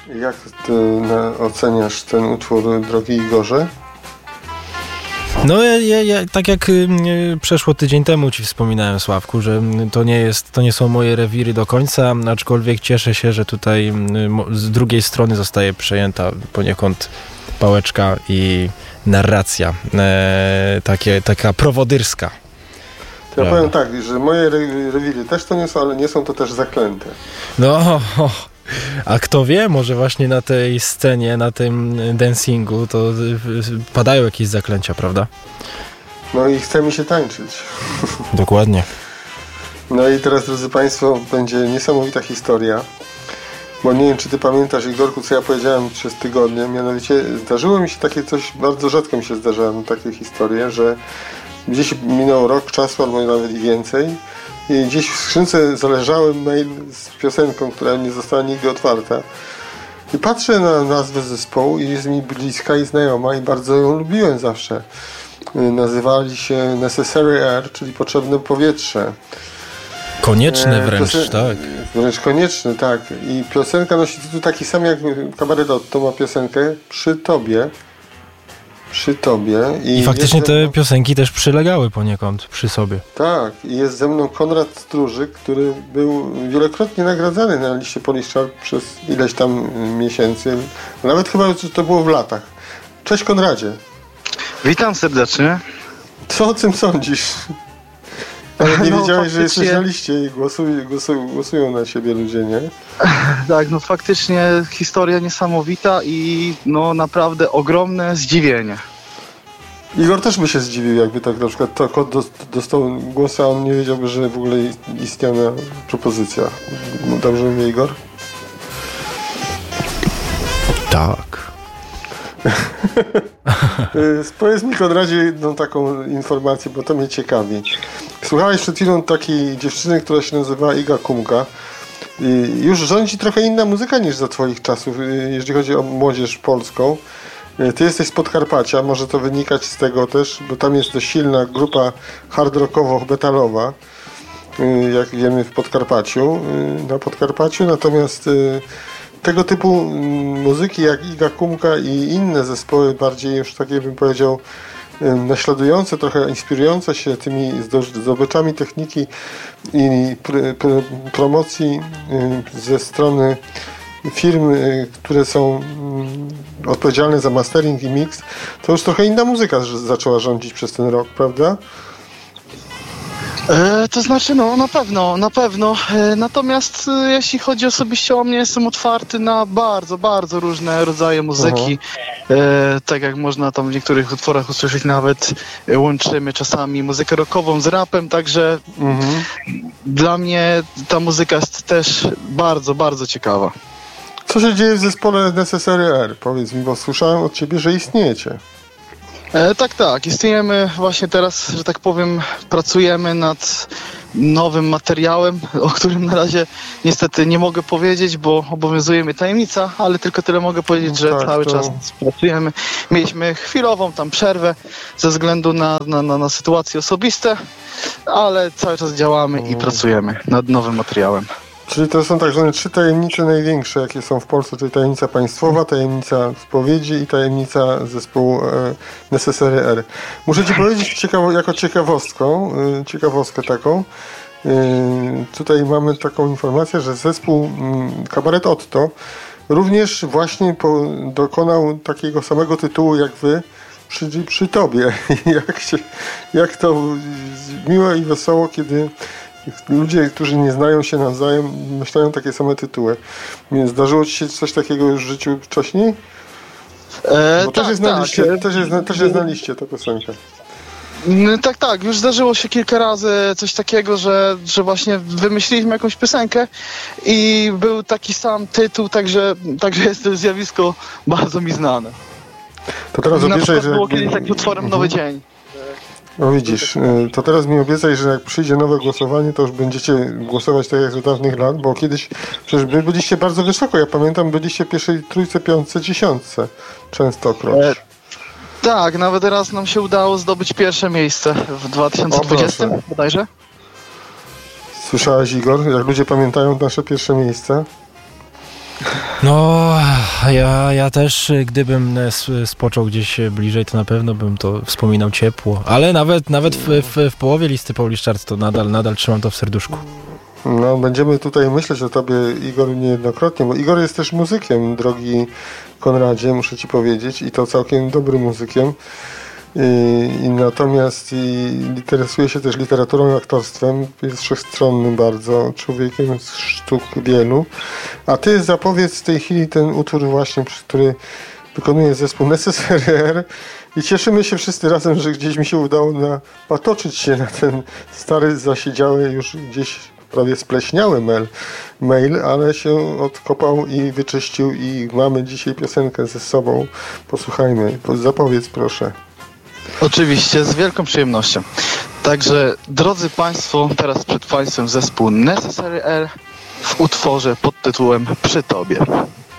Jak ty oceniasz ten utwór, drogi Igorze? No ja tak jak przeszło tydzień temu ci wspominałem, Sławku, że to nie są moje rewiry do końca, aczkolwiek cieszę się, że tutaj z drugiej strony zostaje przejęta poniekąd pałeczka i narracja taka prowodyrska. To ja powiem tak, że moje rewiry też to nie są, ale nie są to też zaklęte. No, a kto wie, może właśnie na tej scenie, na tym dancingu to padają jakieś zaklęcia, prawda? No i chce mi się tańczyć. Dokładnie. No i teraz, drodzy Państwo, będzie niesamowita historia, bo nie wiem, czy Ty pamiętasz, Igorku, co ja powiedziałem przez tygodnie, mianowicie zdarzyło mi się takie coś, bardzo rzadko mi się zdarzają takie historie, że gdzieś minął rok czasu, albo nawet i więcej, i gdzieś w skrzynce zależały mail z piosenką, która nie została nigdy otwarta. I patrzę na nazwę zespołu i jest mi bliska i znajoma i bardzo ją lubiłem zawsze. Nazywali się Necessary Air, czyli potrzebne powietrze. Konieczne wręcz, tak. Wręcz konieczne, tak. I piosenka nosi tytuł taki sam jak Kabaret Otto ma piosenkę Przy Tobie. Przy Tobie. I faktycznie te piosenki też przylegały poniekąd przy sobie. Tak. I jest ze mną Konrad Strużyk, który był wielokrotnie nagradzany na liście Polish Chart przez ileś tam miesięcy. Nawet chyba to było w latach. Cześć, Konradzie. Witam serdecznie. Co o tym sądzisz? Ale nie wiedziałeś, że jesteś faktycznie... na liście i głosują na ciebie ludzie, nie? Tak, no faktycznie historia niesamowita i no naprawdę ogromne zdziwienie. Igor też by się zdziwił, jakby tak na przykład to kot dostał głos, a on nie wiedziałby, że w ogóle istniała propozycja. Dobrze mówię, Igor? Tak. Powiedz mi, Konradzie, jedną taką informację, bo to mnie ciekawi. Słuchałeś przed chwilą takiej dziewczyny, która się nazywa Iga Kumka. I już rządzi trochę inna muzyka niż za twoich czasów, jeżeli chodzi o młodzież polską. Ty jesteś z Podkarpacia, może to wynikać z tego też, bo tam jest dość silna grupa hard rockowo-metalowa, jak wiemy na Podkarpaciu, natomiast tego typu muzyki jak Iga Kumka i inne zespoły bardziej już takie, bym powiedział, naśladujące, trochę inspirujące się tymi zdobyczami techniki i promocji ze strony firm, które są odpowiedzialne za mastering i mix, to już trochę inna muzyka zaczęła rządzić przez ten rok, prawda? To znaczy, no na pewno. Natomiast jeśli chodzi osobiście o mnie, jestem otwarty na bardzo, bardzo różne rodzaje muzyki. Tak jak można tam w niektórych utworach usłyszeć, nawet łączymy czasami muzykę rockową z rapem, także dla mnie ta muzyka jest też bardzo, bardzo ciekawa. Co się dzieje w zespole Necessary Air? Powiedz mi, bo słyszałem od ciebie, że istniejecie. Tak. Istniejemy właśnie teraz, że tak powiem, pracujemy nad nowym materiałem, o którym na razie niestety nie mogę powiedzieć, bo obowiązuje mnie tajemnica, ale tylko tyle mogę powiedzieć, że cały czas pracujemy. Mieliśmy chwilową tam przerwę ze względu na sytuacje osobiste, ale cały czas działamy i pracujemy nad nowym materiałem. Czyli to są tak zwane 3 tajemnice największe, jakie są w Polsce, czyli tajemnica państwowa, tajemnica spowiedzi i tajemnica zespołu Necessary Air. Muszę ci powiedzieć jako ciekawostkę taką, tutaj mamy taką informację, że zespół Kabaret Otto również właśnie dokonał takiego samego tytułu jak wy, przy tobie. Jak to miło i wesoło, kiedy ludzie, którzy nie znają się nawzajem, myślają takie same tytuły. Zdarzyło ci się coś takiego już w życiu wcześniej? Bo też jest na liście ta piosenka. Tak. Już zdarzyło się kilka razy coś takiego, że właśnie wymyśliliśmy jakąś piosenkę i był taki sam tytuł, także jest to zjawisko bardzo mi znane. To teraz obiecaj, że... było kiedyś takim utworem Nowy Dzień. No widzisz, to teraz mi obiecaj, że jak przyjdzie nowe głosowanie, to już będziecie głosować tak jak z dawnych lat, bo kiedyś przecież wy byliście bardzo wysoko. Ja pamiętam, byliście w pierwszej trójce, piątce, 10 częstokroć. Tak, nawet raz nam się udało zdobyć pierwsze miejsce w 2020 bodajże. Słyszałeś, Igor, jak ludzie pamiętają nasze pierwsze miejsce? No, ja też, gdybym spoczął gdzieś bliżej, to na pewno bym to wspominał ciepło. Ale nawet w połowie listy Polish Charts to nadal trzymam to w serduszku. No, będziemy tutaj myśleć o tobie, Igor, niejednokrotnie, bo Igor jest też muzykiem, drogi Konradzie, muszę ci powiedzieć, i to całkiem dobrym muzykiem. Natomiast interesuje się też literaturą i aktorstwem, jest wszechstronnym bardzo człowiekiem z sztuk wielu. A ty zapowiedz w tej chwili ten utwór właśnie, który wykonuje zespół Necessaire i cieszymy się wszyscy razem, że gdzieś mi się udało napatoczyć się na ten stary, zasiedziały, już gdzieś prawie spleśniały mail, ale się odkopał i wyczyścił i mamy dzisiaj piosenkę ze sobą. Posłuchajmy. Zapowiedz proszę. Oczywiście, z wielką przyjemnością. Także, drodzy Państwo, teraz przed Państwem zespół Necessaire w utworze pod tytułem Przy Tobie.